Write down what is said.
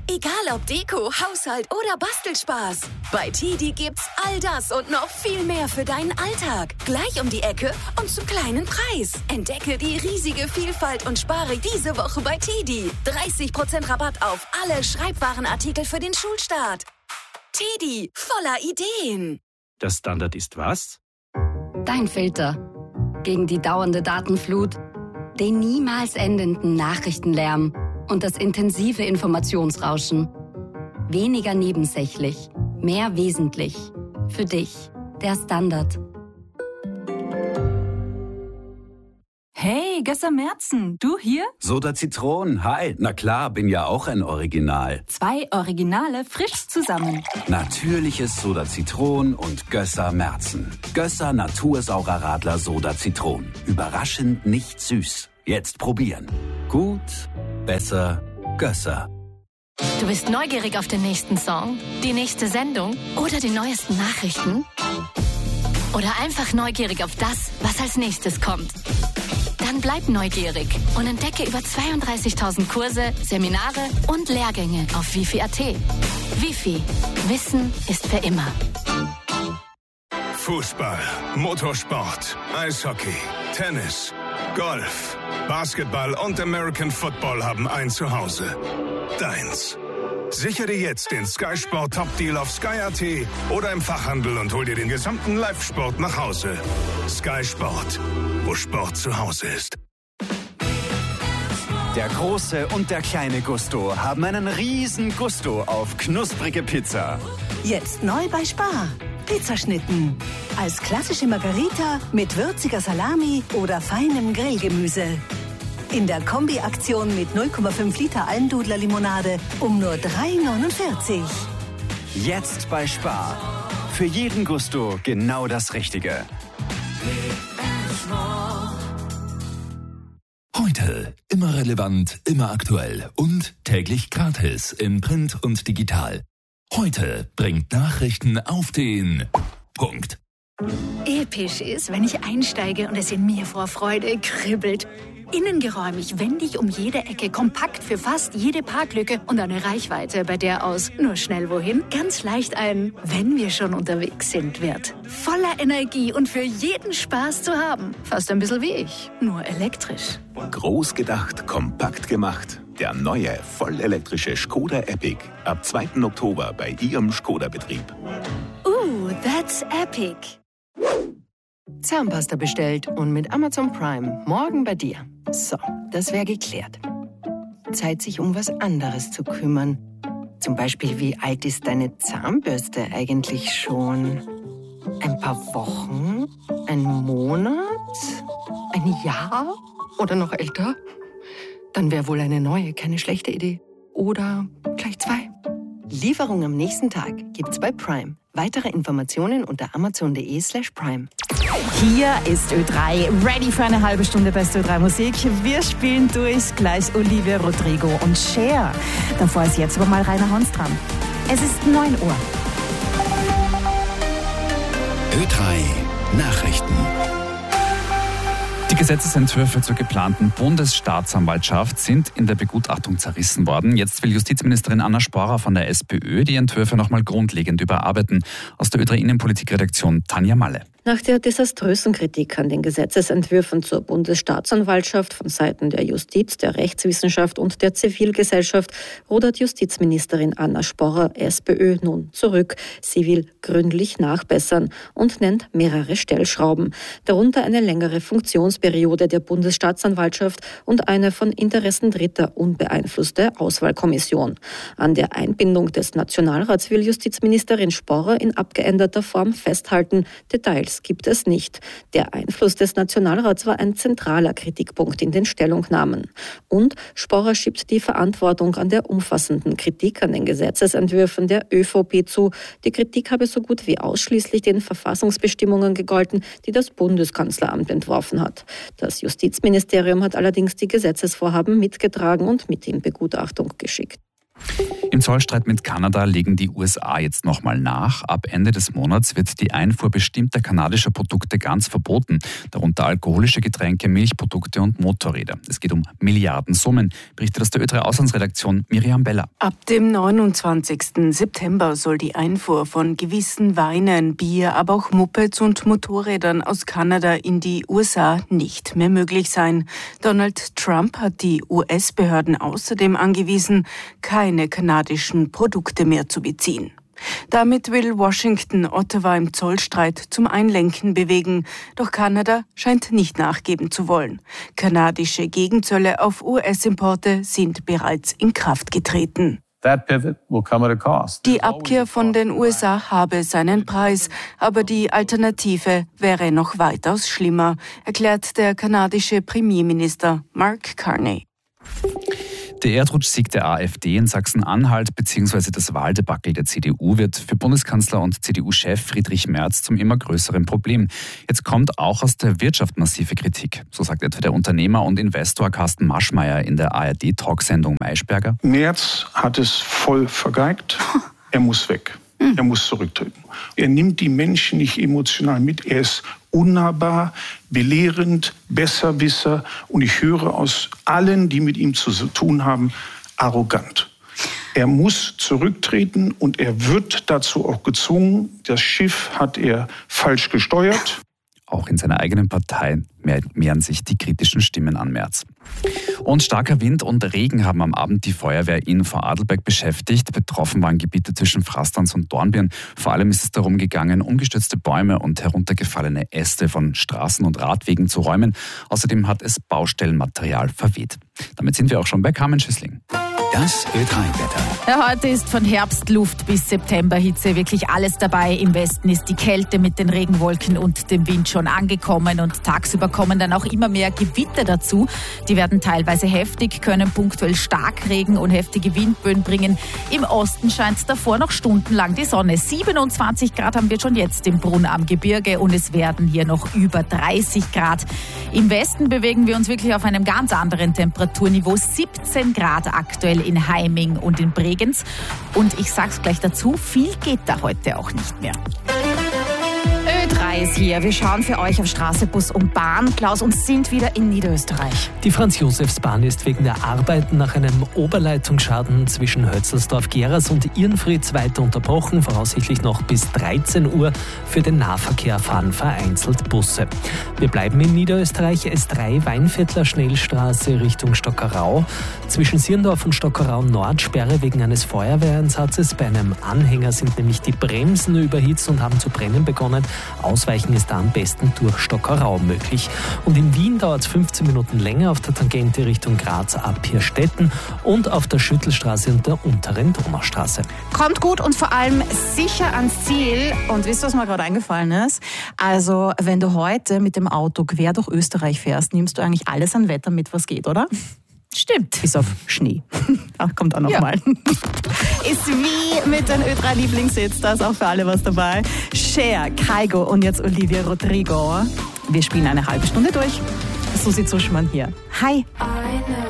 Egal ob Deko, Haushalt oder Bastelspaß. Bei TEDi gibt's all das und noch viel mehr für deinen Alltag. Gleich um die Ecke und zum kleinen Preis. Entdecke die riesige Vielfalt und spare diese Woche bei TEDi. 30% Rabatt auf alle Schreibwarenartikel für den Schulstart. TEDi, voller Ideen. Der Standard ist was? Dein Filter. Gegen die dauernde Datenflut, den niemals endenden Nachrichtenlärm und das intensive Informationsrauschen. Weniger nebensächlich, mehr wesentlich. Für dich, der Standard. Hey, Gösser Merzen, du hier? Soda Zitron, hi. Na klar, bin ja auch ein Original. 2 Originale frisch zusammen. Natürliches Soda Zitron und Gösser Merzen. Gösser Natursaurer Radler Soda Zitron. Überraschend nicht süß. Jetzt probieren. Gut, besser, Gösser. Du bist neugierig auf den nächsten Song, die nächste Sendung oder die neuesten Nachrichten? Oder einfach neugierig auf das, was als nächstes kommt? Dann bleib neugierig und entdecke über 32.000 Kurse, Seminare und Lehrgänge auf wifi.at. Wifi. Wissen ist für immer. Fußball, Motorsport, Eishockey, Tennis, Golf, Basketball und American Football haben ein Zuhause. Deins. Sichere jetzt den Sky Sport Top Deal auf Sky.at oder im Fachhandel und hol dir den gesamten Live-Sport nach Hause. Sky Sport, wo Sport zu Hause ist. Der große und der kleine Gusto haben einen riesen Gusto auf knusprige Pizza. Jetzt neu bei Spar. Pizzaschnitten. Als klassische Margarita mit würziger Salami oder feinem Grillgemüse. In der Kombi-Aktion mit 0,5 Liter Almdudler-Limonade um nur 3,49. Jetzt bei Spar. Für jeden Gusto genau das Richtige. Heute immer relevant, immer aktuell und täglich gratis in Print und digital. Heute bringt Nachrichten auf den Punkt. Episch ist, wenn ich einsteige und es in mir vor Freude kribbelt. Innengeräumig, wendig um jede Ecke, kompakt für fast jede Parklücke und eine Reichweite, bei der aus nur schnell wohin ganz leicht ein "Wenn wir schon unterwegs sind" wird. Voller Energie und für jeden Spaß zu haben. Fast ein bisschen wie ich, nur elektrisch. Groß gedacht, kompakt gemacht. Der neue, vollelektrische Skoda Epic. Ab 2. Oktober bei Ihrem Skoda-Betrieb. That's epic. Zahnpasta bestellt und mit Amazon Prime morgen bei dir. So, das wäre geklärt. Zeit, sich um was anderes zu kümmern. Zum Beispiel, wie alt ist deine Zahnbürste eigentlich schon? Ein paar Wochen? Ein Monat? Ein Jahr? Oder noch älter? Dann wäre wohl eine neue keine schlechte Idee. Oder gleich 2. Lieferung am nächsten Tag gibt's bei Prime. Weitere Informationen unter amazon.de/prime. Hier ist Ö3, ready für eine halbe Stunde beste Ö3 Musik. Wir spielen durch, gleich Olivia Rodrigo und Cher. Davor ist jetzt aber mal Rainer Hans dran. Es ist 9 Uhr. Ö3 Nachrichten. Die Gesetzesentwürfe zur geplanten Bundesstaatsanwaltschaft sind in der Begutachtung zerrissen worden. Jetzt will Justizministerin Anna Sporer von der SPÖ die Entwürfe nochmal grundlegend überarbeiten. Aus der Ö3 Innenpolitikredaktion Tanja Malle. Nach der desaströsen Kritik an den Gesetzesentwürfen zur Bundesstaatsanwaltschaft von Seiten der Justiz, der Rechtswissenschaft und der Zivilgesellschaft rudert Justizministerin Anna Sporer, SPÖ, nun zurück. Sie will gründlich nachbessern und nennt mehrere Stellschrauben, darunter eine längere Funktionsperiode der Bundesstaatsanwaltschaft und eine von Interessen Dritter unbeeinflusste Auswahlkommission. An der Einbindung des Nationalrats will Justizministerin Sporer in abgeänderter Form festhalten. Details gibt es nicht. Der Einfluss des Nationalrats war ein zentraler Kritikpunkt in den Stellungnahmen. Und Sporer schiebt die Verantwortung an der umfassenden Kritik an den Gesetzesentwürfen der ÖVP zu. Die Kritik habe so gut wie ausschließlich den Verfassungsbestimmungen gegolten, die das Bundeskanzleramt entworfen hat. Das Justizministerium hat allerdings die Gesetzesvorhaben mitgetragen und mit in Begutachtung geschickt. Im Zollstreit mit Kanada legen die USA jetzt nochmal nach. Ab Ende des Monats wird die Einfuhr bestimmter kanadischer Produkte ganz verboten, darunter alkoholische Getränke, Milchprodukte und Motorräder. Es geht um Milliardensummen, berichtet aus der Ö3 Auslandsredaktion Miriam Beller. Ab dem 29. September soll die Einfuhr von gewissen Weinen, Bier, aber auch Mopeds und Motorrädern aus Kanada in die USA nicht mehr möglich sein. Donald Trump hat die US-Behörden außerdem angewiesen, keine kanadischen Produkte mehr zu beziehen. Damit will Washington Ottawa im Zollstreit zum Einlenken bewegen, doch Kanada scheint nicht nachgeben zu wollen. Kanadische Gegenzölle auf US-Importe sind bereits in Kraft getreten. Die Abkehr von den USA habe seinen Preis, aber die Alternative wäre noch weitaus schlimmer, erklärt der kanadische Premierminister Mark Carney. Der Erdrutschsieg der AfD in Sachsen-Anhalt bzw. das Wahldebakel der CDU wird für Bundeskanzler und CDU-Chef Friedrich Merz zum immer größeren Problem. Jetzt kommt auch aus der Wirtschaft massive Kritik. So sagt etwa der Unternehmer und Investor Carsten Maschmeyer in der ARD-Talksendung Maischberger. Merz hat es voll vergeigt. Er muss weg. Er muss zurücktreten. Er nimmt die Menschen nicht emotional mit. Er ist unnahbar, belehrend, Besserwisser. Und ich höre aus allen, die mit ihm zu tun haben, arrogant. Er muss zurücktreten und er wird dazu auch gezwungen. Das Schiff hat er falsch gesteuert. Auch in seiner eigenen Partei mehren sich die kritischen Stimmen an Merz. Und starker Wind und Regen haben am Abend die Feuerwehr in Vorarlberg beschäftigt. Betroffen waren Gebiete zwischen Frastanz und Dornbirn. Vor allem ist es darum gegangen, umgestürzte Bäume und heruntergefallene Äste von Straßen und Radwegen zu räumen. Außerdem hat es Baustellenmaterial verweht. Damit sind wir auch schon bei Carmen Schüssling. Das Ö3-Wetter. Ja, heute ist von Herbstluft bis Septemberhitze wirklich alles dabei. Im Westen ist die Kälte mit den Regenwolken und dem Wind schon angekommen und tagsüber kommen dann auch immer mehr Gewitter dazu. Die werden teilweise heftig, können punktuell Starkregen und heftige Windböen bringen. Im Osten scheint davor noch stundenlang die Sonne. 27 Grad haben wir schon jetzt im Brunn am Gebirge und es werden hier noch über 30 Grad. Im Westen bewegen wir uns wirklich auf einem ganz anderen Temperaturniveau. 17 Grad aktuell in Heiming und in Bregenz. Und ich sag's gleich dazu, viel geht da heute auch nicht mehr. Ö3 ist hier. Wir schauen für euch auf Straße, Bus und Bahn. Klaus, und sind wieder in Niederösterreich. Die Franz-Josefs-Bahn ist wegen der Arbeiten nach einem Oberleitungsschaden zwischen Hötzelsdorf-Geras und Irnfritz weiter unterbrochen. Voraussichtlich noch bis 13 Uhr. Für den Nahverkehr fahren vereinzelt Busse. Wir bleiben in Niederösterreich. S3 Weinviertler Schnellstraße Richtung Stockerau. Zwischen Sierndorf und Stockerau Nord Sperre wegen eines Feuerwehreinsatzes. Bei einem Anhänger sind nämlich die Bremsen überhitzt und haben zu brennen begonnen. Ausweichen ist da am besten durch Stockerau möglich. Und in Wien dauert es 15 Minuten länger auf der Tangente Richtung Graz ab Hirstetten und auf der Schüttelstraße und der unteren Donaustraße. Kommt gut und vor allem sicher ans Ziel. Und wisst ihr, was mir gerade eingefallen ist? Also, wenn du heute mit dem Auto quer durch Österreich fährst, nimmst du eigentlich alles an Wetter mit, was geht, oder? Stimmt. Bis auf Schnee. Ach, kommt auch noch mal. Ist wie mit den Ö3-Lieblingshits, da ist auch für alle was dabei. Cher, Kygo und jetzt Olivia Rodrigo. Wir spielen eine halbe Stunde durch. Susi Zuschmann hier. Hi.